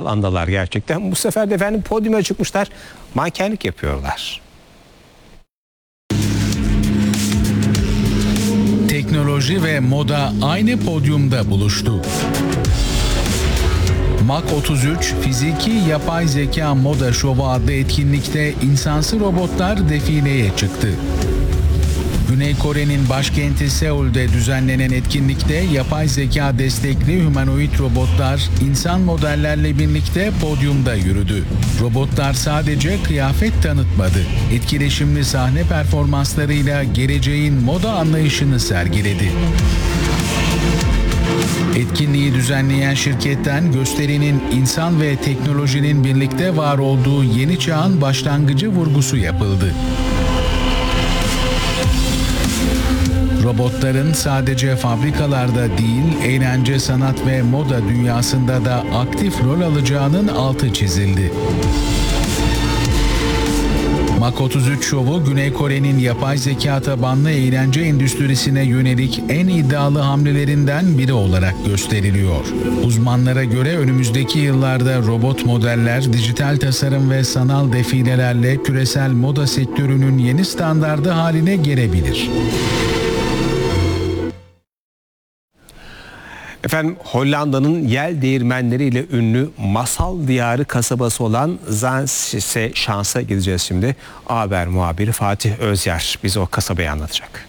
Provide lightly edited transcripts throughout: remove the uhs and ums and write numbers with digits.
andalar gerçekten. Bu sefer de efendim podyuma çıkmışlar. Mankenlik yapıyorlar. Teknoloji ve moda aynı podyumda buluştu. Mach 33 Fiziki Yapay Zeka Moda Şovu adlı etkinlikte insansı robotlar defileye çıktı. Güney Kore'nin başkenti Seul'de düzenlenen etkinlikte yapay zeka destekli humanoid robotlar insan modellerle birlikte podyumda yürüdü. Robotlar sadece kıyafet tanıtmadı, etkileşimli sahne performanslarıyla geleceğin moda anlayışını sergiledi. Etkinliği düzenleyen şirketten gösterinin insan ve teknolojinin birlikte var olduğu yeni çağın başlangıcı vurgusu yapıldı. Robotların sadece fabrikalarda değil, eğlence, sanat ve moda dünyasında da aktif rol alacağının altı çizildi. Mach 33 şovu Güney Kore'nin yapay zeka tabanlı eğlence endüstrisine yönelik en iddialı hamlelerinden biri olarak gösteriliyor. Uzmanlara göre önümüzdeki yıllarda robot modeller, dijital tasarım ve sanal defilelerle küresel moda sektörünün yeni standardı haline gelebilir. Efendim Hollanda'nın yel değirmenleriyle ünlü masal diyarı kasabası olan Zaanse Schans'a gideceğiz şimdi. Haber muhabiri Fatih Özyar bize o kasabayı anlatacak.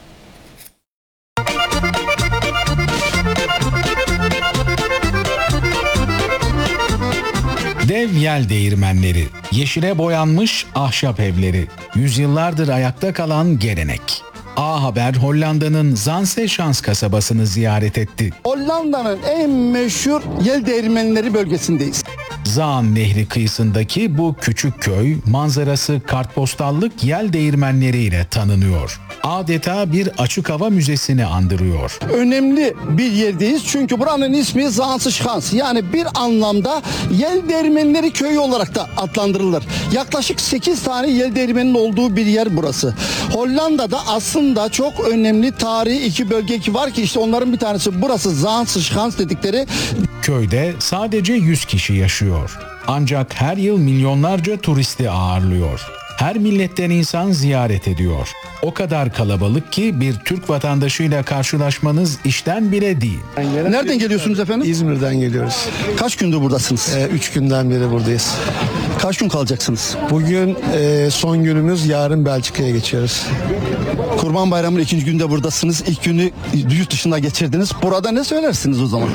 Dev yel değirmenleri, yeşile boyanmış ahşap evleri, yüzyıllardır ayakta kalan gelenek. A Haber Hollanda'nın Zaanse Schans kasabasını ziyaret etti. Hollanda'nın en meşhur yel değirmenleri bölgesindeyiz. Zaan Nehri kıyısındaki bu küçük köy manzarası kartpostallık yel değirmenleriyle tanınıyor. Adeta bir açık hava müzesini andırıyor. Önemli bir yerdeyiz çünkü buranın ismi Zaanse Schans, yani bir anlamda yel değirmenleri köyü olarak da adlandırılır. Yaklaşık 8 tane yel değirmeninin olduğu bir yer burası. Hollanda'da aslında çok önemli tarihi iki bölge var ki işte onların bir tanesi burası, Zaanse Schans dedikleri. Köyde sadece 100 kişi yaşıyor. Ancak her yıl milyonlarca turisti ağırlıyor. Her milletten insan ziyaret ediyor. O kadar kalabalık ki bir Türk vatandaşıyla karşılaşmanız işten bile değil. Nereden geliyorsunuz efendim? İzmir'den geliyoruz. Kaç gündür buradasınız? 3 günden beri buradayız. Kaç gün kalacaksınız? Bugün son günümüz, yarın Belçika'ya geçiyoruz. Kurban Bayramı'nın 2. günde buradasınız. İlk günü yurt dışında geçirdiniz. Burada ne söylersiniz o zaman?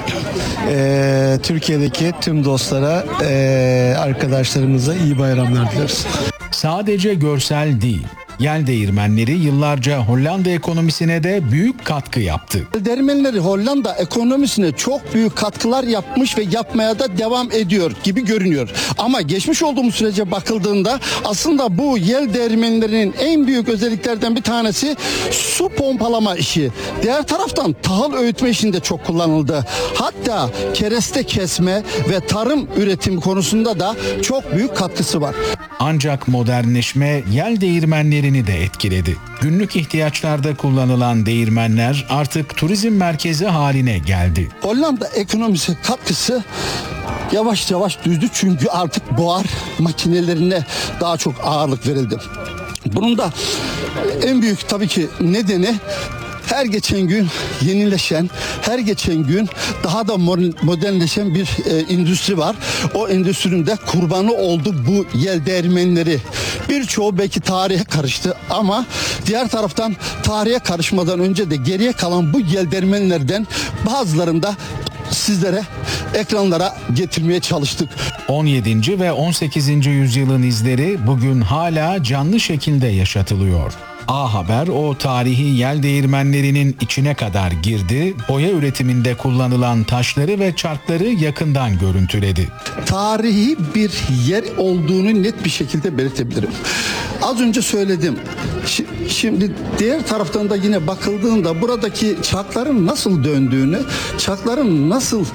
Türkiye'deki tüm dostlara, arkadaşlarımıza iyi bayramlar diliyoruz. Sadece görsel değil, yel değirmenleri yıllarca Hollanda ekonomisine de büyük katkı yaptı. Yel değirmenleri Hollanda ekonomisine çok büyük katkılar yapmış ve yapmaya da devam ediyor gibi görünüyor. Ama geçmiş olduğumuz sürece bakıldığında aslında bu yel değirmenlerinin en büyük özelliklerden bir tanesi su pompalama işi. Diğer taraftan tahıl öğütme işinde çok kullanıldı. Hatta kereste kesme ve tarım üretimi konusunda da çok büyük katkısı var. Ancak modernleşme yel değirmenlerini de etkiledi. Günlük ihtiyaçlarda kullanılan değirmenler artık turizm merkezi haline geldi. Hollanda ekonomisi katkısı yavaş yavaş düştü çünkü artık buhar makinelerine daha çok ağırlık verildi. Bunun da en büyük tabii ki nedeni her geçen gün yenileşen, her geçen gün daha da modernleşen bir endüstri var. O endüstrinin de kurbanı oldu bu yel değirmenleri. Birçoğu belki tarihe karıştı ama diğer taraftan tarihe karışmadan önce de geriye kalan bu yel değirmenlerden bazılarını da sizlere ekranlara getirmeye çalıştık. 17. ve 18. yüzyılın izleri bugün hala canlı şekilde yaşatılıyor. A Haber o tarihi yel değirmenlerinin içine kadar girdi, boya üretiminde kullanılan taşları ve çarkları yakından görüntüledi. Tarihi bir yer olduğunu net bir şekilde belirtebilirim. Az önce söyledim. Şimdi diğer taraftan da yine bakıldığında buradaki çarkların nasıl döndüğünü, çarkların nasıl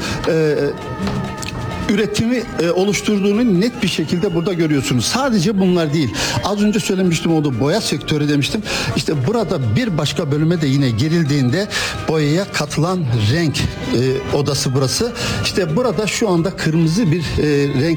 üretimi oluşturduğunu net bir şekilde burada görüyorsunuz. Sadece bunlar değil. Az önce söylemiştim, o da boya sektörü demiştim. İşte burada bir başka bölüme de yine girildiğinde boyaya katılan renk odası burası. İşte burada şu anda kırmızı bir renk